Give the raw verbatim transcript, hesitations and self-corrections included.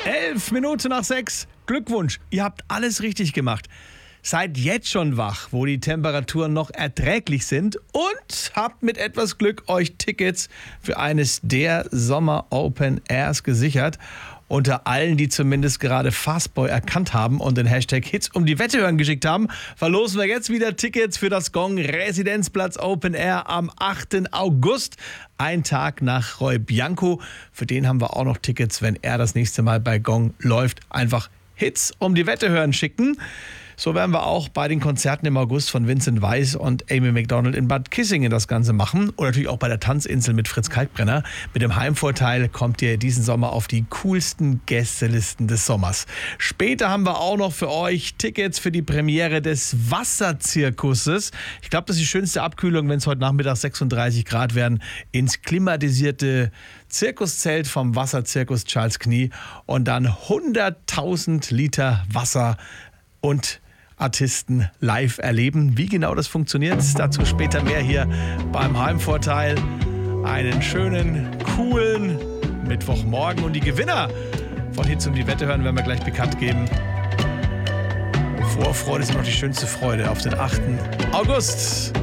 Elf Minuten nach sechs. Glückwunsch, ihr habt alles richtig gemacht. Seid jetzt schon wach, wo die Temperaturen noch erträglich sind und habt mit etwas Glück euch Tickets für eines der Sommer Open Airs gesichert. Unter allen, die zumindest gerade Fastboy erkannt haben und den Hashtag Hits um die Wette hören geschickt haben, verlosen wir jetzt wieder Tickets für das Gong Residenzplatz Open Air am achten August. Ein Tag nach Roy Bianco. Für den haben wir auch noch Tickets, wenn er das nächste Mal bei Gong läuft. Einfach Hits um die Wette hören schicken. So werden wir auch bei den Konzerten im August von Vincent Weiss und Amy Macdonald in Bad Kissingen das Ganze machen. Und natürlich auch bei der Tanzinsel mit Fritz Kalkbrenner. Mit dem Heimvorteil kommt ihr diesen Sommer auf die coolsten Gästelisten des Sommers. Später haben wir auch noch für euch Tickets für die Premiere des Wasserzirkuses. Ich glaube, das ist die schönste Abkühlung, wenn es heute Nachmittag sechsunddreißig Grad werden, ins klimatisierte Zirkuszelt vom Wasserzirkus Charles Knie und dann hunderttausend Liter Wasser und Artisten live erleben. Wie genau das funktioniert, dazu später mehr hier beim Heimvorteil. Einen schönen, coolen Mittwochmorgen und die Gewinner von Hits um die Wette hören werden wir gleich bekannt geben. Vorfreude ist noch die schönste Freude auf den achten August.